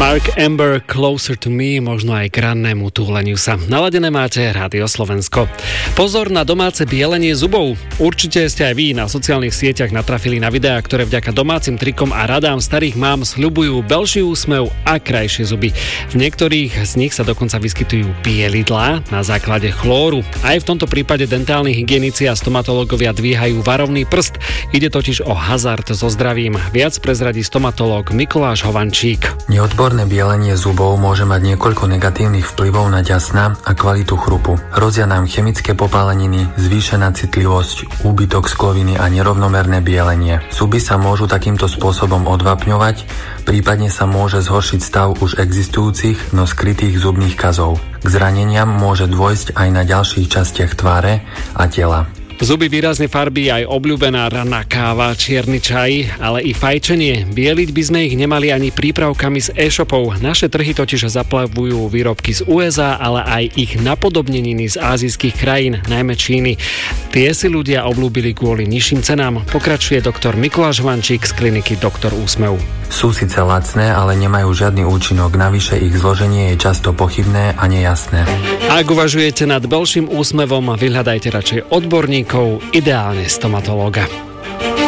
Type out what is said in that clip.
Mark Amber, Closer to Me, možno aj k rannému túleniu sa. Naladené máte Rádio Slovensko. Pozor na domáce bielenie zubov. Určite ste aj vy na sociálnych sieťach natrafili na videá, ktoré vďaka domácim trikom a radám starých mám sľubujú belší úsmev a krajšie zuby. V niektorých z nich sa dokonca vyskytujú bielidlá na základe chlóru. Aj v tomto prípade dentálni hygienici a stomatológovia dvíhajú varovný prst. Ide totiž o hazard so zdravím. Viac prezradí stomatológ Mikuláš Hovančík. Neodborné bielenie zubov môže mať niekoľko negatívnych vplyvov na ďasná a kvalitu chrupu. Hrozia nám chemické popáleniny, zvýšená citlivosť, úbytok skloviny a nerovnomerné bielenie. Zuby sa môžu takýmto spôsobom odvapňovať, prípadne sa môže zhoršiť stav už existujúcich, no skrytých zubných kazov. K zraneniam môže dôjsť aj na ďalších častiach tváre a tela. Zuby výrazne farbí aj obľúbená ranná káva, čierny čaj, ale i fajčenie. Bieliť by sme ich nemali ani prípravkami z e-shopov. Naše trhy totiž zaplavujú výrobky z USA, ale aj ich napodobneniny z ázijských krajín, najmä Číny. Tie si ľudia obľúbili kvôli nižším cenám. Pokračuje doktor Mikuláš Hovančík z kliniky Doktor Úsmev. Sú síce lacné, ale nemajú žiadny účinok. Navyše ich zloženie je často pochybné a nejasné. Ak uvažujete nad belším úsmevom, vyhľadajte radšej odborníkov, ideálne stomatológa.